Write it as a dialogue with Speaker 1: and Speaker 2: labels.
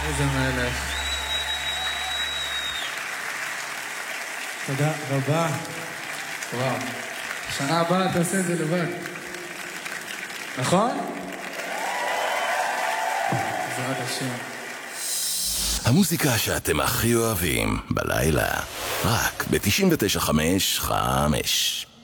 Speaker 1: איזה מלך.
Speaker 2: תודה רבה.
Speaker 1: וואו. שנה הבאה תעשה את זה לבד. נכון? בעזרת השם.
Speaker 3: המוזיקה שאתם הכי אוהבים בלילה, רק ב-99.5.